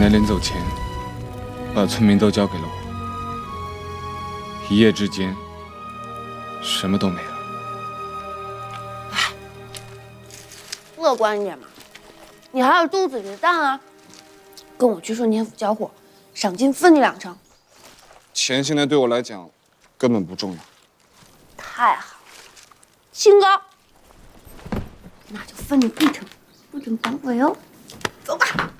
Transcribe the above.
奶临走前把村民都交给了我，一夜之间什么都没了。 乐观一点嘛，你还有肚子里的蛋啊！跟我去顺天府交货，赏金分你2成。 钱现在对我来讲根本不重要。 太好了，清高，那就分你1成，不准反悔哦。走吧。